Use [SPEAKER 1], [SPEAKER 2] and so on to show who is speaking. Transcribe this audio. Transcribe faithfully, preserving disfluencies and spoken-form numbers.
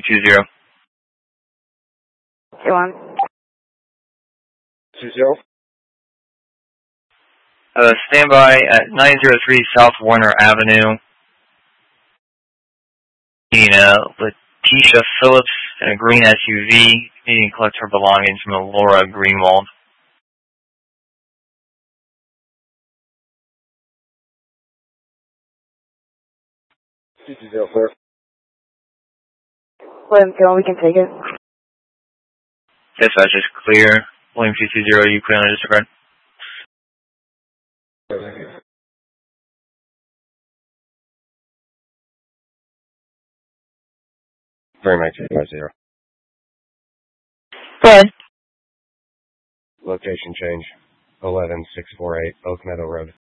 [SPEAKER 1] two zero.
[SPEAKER 2] Two one.
[SPEAKER 3] Two zero.
[SPEAKER 1] Uh, standby at nine zero three South Warner Avenue. Needing a Letitia Phillips in a green S U V. Needing to collect her belongings from Laura Greenwald.
[SPEAKER 3] two two zero, clear.
[SPEAKER 2] William two one, we can take it.
[SPEAKER 1] Dispatch is clear. William two two zero, you clear on the disregard.
[SPEAKER 3] Thank you. Very much, two five zero.
[SPEAKER 2] Go ahead.
[SPEAKER 3] Location change, eleven six four eight Oak Meadow Road.